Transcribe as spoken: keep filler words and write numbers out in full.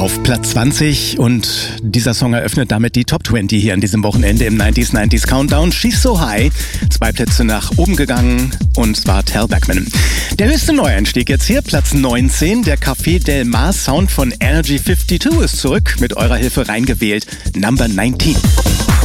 auf Platz zwanzig und dieser Song eröffnet damit die Top zwanzig hier an diesem Wochenende im neunziger neunziger Countdown. She's So High, zwei Plätze nach oben gegangen und zwar Tal Bachman. Der höchste Neueinstieg jetzt hier, Platz neunzehn, der Café Del Mar Sound von Energy zweiundfünfzig ist zurück, mit eurer Hilfe reingewählt, Number neunzehn.